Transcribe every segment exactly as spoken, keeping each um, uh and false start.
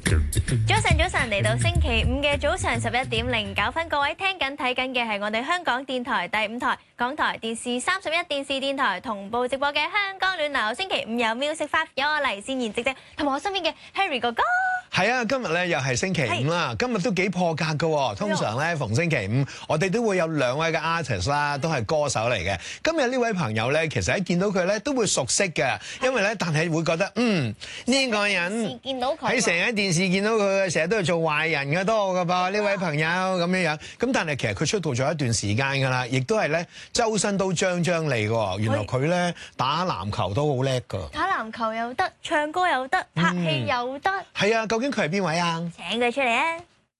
早晨，早晨，嚟到星期五嘅早上十一點零九分，各位聽緊睇緊嘅係我哋香港電台第五台、港台電視三十一電視電台同步直播嘅香港暖流。星期五有 Music Five， 有我黎善賢姐姐同埋我身邊嘅 Harry 哥哥。 係啊，今日咧又係星期五啦，今日都幾破格㗎喎。通常咧逢星期五，我哋都會有兩位嘅 artist 啦，都係歌手嚟嘅。今日呢位朋友咧，其實一見到佢咧都會熟悉嘅，因為咧，但係會覺得嗯呢個人見到佢喺成日喺電視見到佢，成日都係做壞人嘅多㗎噃。呢位朋友咁樣樣，咁但係其實佢出道咗一段時間㗎啦，亦都係咧周身都張張利㗎。原來佢咧打籃球都好叻㗎， 打籃球又得，唱歌又得，拍戲又得。 係啊，究竟佢係邊位啊？ 請佢出嚟啊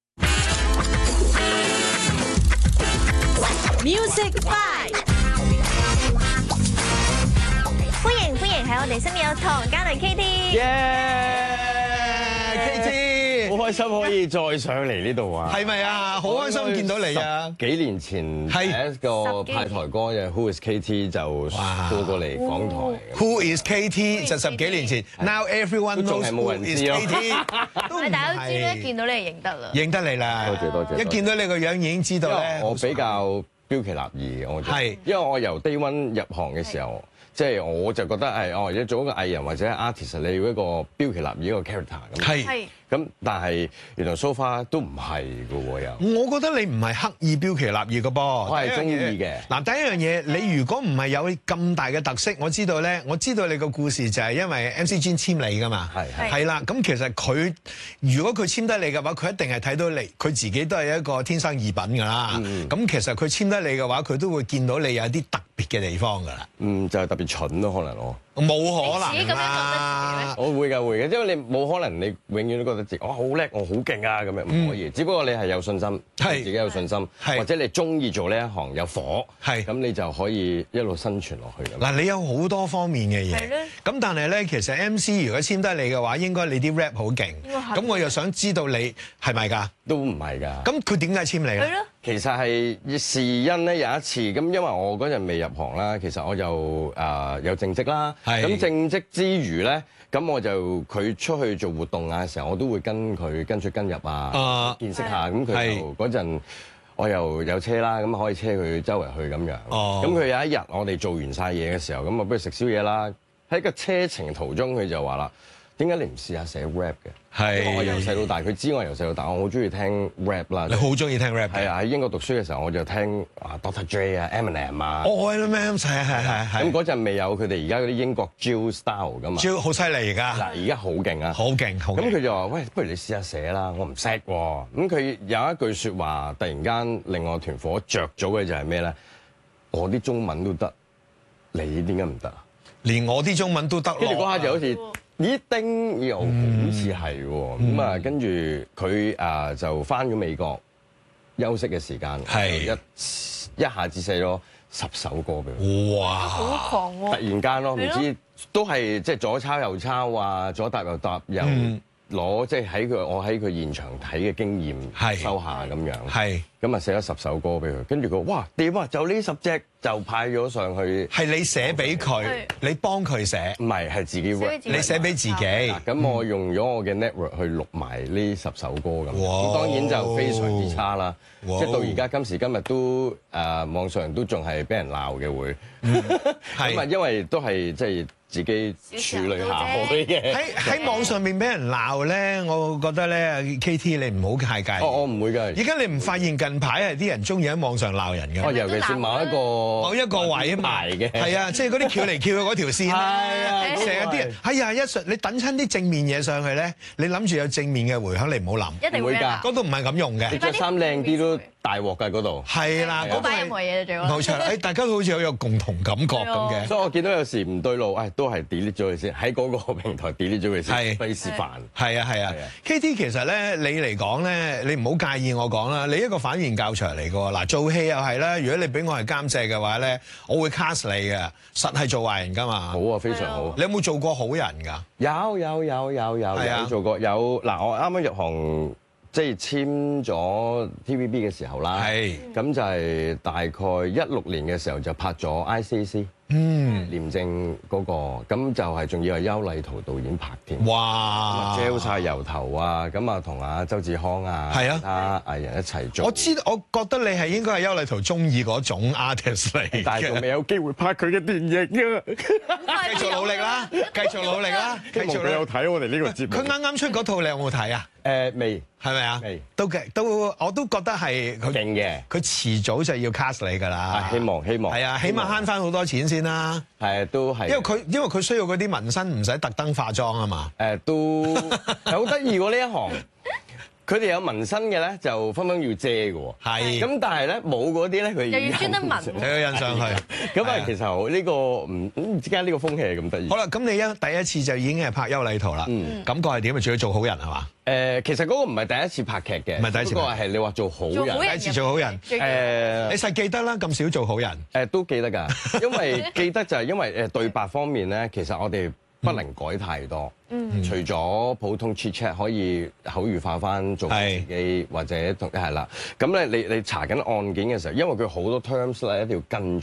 ！Music Five， 歡迎歡迎喺我哋身邊有唐嘉麟 K T。 K T。 好開心可以再上嚟呢度啊！ 係咪啊？好開心見到你啊！ 幾年前第一個派台歌嘅 Who is K T 就過過嚟港台。 Who is K T 就十幾年前 ，Now everyone knows who is K T。 都大家都知啦，一見到你就認得啦。 認得你啦！ 多謝多謝。 一見到你個樣已經知道咧。 我比較標奇立異，我係因為我由 Day One 入行嘅時候。即係我就覺得係哦，要做一個藝人或者 artist，你要一個標奇立異一個 character 咁。 係。 咁但係原來 so far 都唔係㗎喎又。 我覺得你唔係刻意標奇立異嘅噃。 我係中意嘅。嗱， 第一樣嘢，你如果唔係有咁大嘅特色，我知道咧，我知道你個故事就係因為 M C Jin 簽你㗎嘛。 係係。 係啦，咁其實佢如果佢簽得你嘅話，佢一定係睇到你，佢自己都係一個天生異稟㗎啦。咁、嗯、其實佢簽得你嘅話，佢都會見到你有啲特別嘅地方㗎啦。 嗯，就係、是、特別蠢咯，可能我。 冇可能啦！ 我會㗎會嘅，因為你冇可能你永遠都覺得自己我好叻，我好勁啊咁樣，唔可以。只不過你係有信心，對自己有信心，或者你中意做呢一行有火，咁你就可以一路生存落去。 嗱，你有好多方面嘅嘢，咁但係咧，其實 M C 如果簽得你嘅話，應該你啲 rap 好勁。咁我又想知道你係咪㗎？ 都唔係㗎。 咁佢點解簽你咧？ 其實係事因咧有一次，咁因為我嗰陣未入行啦，其實我就誒有正職啦。咁正職之餘咧，咁我就佢出去做活動啊嘅時候，我都會跟佢跟出跟入啊，見識下。咁佢就嗰陣我又有車啦，咁可以車佢周圍去咁樣。咁佢有一日我哋做完晒嘢嘅時候，咁啊不如食宵夜啦。喺個車程途中，佢就話啦：點解你唔試下寫 rap 嘅？係我由細到大，佢知我由細到大，我好中意聽 rap 啦。 你好中意聽 rap？ 係啊，喺英國讀書嘅時候，我就聽啊 Doctor Dre 啊、Eminem 啊。 哦 ，Eminem 係係係係。 咁嗰陣未有佢哋而家嗰啲英國 Drill style 噶嘛 ？Drill 好犀利而家。 嗱，而家好勁啊！ 好勁好勁。 咁佢就話：喂，不如你試下寫啦，我唔識喎。咁佢有一句説話，突然間令我團火着咗嘅就係咩咧？我啲中文都得，你點解唔得啊？ 連我啲中文都得咯。 跟住嗰下就好似。咦丁又好似係喎，咁啊跟住佢啊就返咗美國休息嘅時間，一一下子寫咗十首歌俾佢。 哇！ 好狂喎！ 突然間咯，唔知都係即係左抄右抄啊，左答右答又攞即係喺佢我喺佢現場睇嘅經驗收下咁樣。係咁啊寫咗十首歌俾佢，跟住佢哇掂啊！就呢十隻就派咗上去。係你寫俾佢，你幫佢寫，唔係係自己 rap，你寫俾自己。咁我用咗我嘅 network 去錄埋呢十首歌咁。咁當然就非常之差啦，即係到而家今時今日都誒網上都仲係俾人鬧嘅會。咁啊，因為都係即係。自己處理下好嘅。 喺喺網上面俾人鬧咧，我覺得咧 K T 你唔好太介意。 哦，我唔會㗎。 而家你唔發現近排係啲人中意喺網上鬧人嘅？ 哦，尤其是某一個某一個位埋嘅。係啊，即係嗰啲翹嚟翹去嗰條線。係啊，成日啲人哎呀一上你等親啲正面嘢上去咧，你諗住有正面嘅迴響，你唔好諗。 一定會㗎。 嗰度唔係咁用嘅。 你著衫靚啲都大鑊㗎嗰度。係啦， 冇擺任何嘢最好。 冇錯，誒大家都好似有有共同感覺咁嘅。 所以我見到有時唔對路，誒都係 delete 咗佢先，喺嗰個平台 delete 咗佢先，費事煩。係啊係啊 ，K T 其實咧，你嚟講咧，你唔好介意我講啦，你一個反面教材嚟嘅喎。嗱，做戲又係啦，如果你俾我係監製嘅話咧，我會 cast 你嘅，實係做壞人㗎嘛。 好啊，非常好。 你有冇做過好人㗎？ 有有有有有有做過有嗱，我啱啱入行。即係簽咗 T V B 嘅時候啦，咁就係大概一六年嘅時候就拍咗 I C C， 嗯， 廉政嗰個，咁就係仲要係邱禮濤導演拍添。 哇 gel 曬由頭啊，咁啊同阿周志康啊， 係啊， 其他藝人一齊做。 我知，我覺得你係應該係邱禮濤中意嗰種 artist 嚟嘅， 但係仲未有機會拍佢嘅電影啊！ 繼續努力啦，繼續努力啦，繼續佢有睇我哋呢個節目。 佢啱啱出嗰套你有冇睇啊？ 誒未， 係咪啊？ 未， 都嘅，都我都覺得係佢勁嘅。 佢遲早就要 cast 你㗎啦。 希望希望。係啊，起碼慳翻好多錢先啦。 係都係。 因為佢因為佢需要嗰啲紋身唔使特登化妝啊嘛。 誒都係好得意喎呢一行。佢哋有紋身嘅咧，就分分要遮嘅喎。 係。 咁但係咧冇嗰啲咧，佢又要專登紋， 又要印上去。 咁啊，其實呢個唔唔知點解呢個風氣係咁得意。 好啦，咁你一第一次就已經係拍邱禮濤啦。嗯。感覺係點啊？仲要做好人係嘛？ 誒，其實嗰個唔係第一次拍劇嘅， 唔係第一次。 不過係你話做好人， 第一次做好人。誒，你實記得啦，咁少做好人。 誒，都記得㗎，因為記得就係因為誒對白方面咧，其實我哋不能改太多。嗯，除咗普通 chit chat 可以口語化翻做自己，或者同係啦。咁咧，你你查緊案件嘅時候，因為佢好多 terms 咧一定要跟。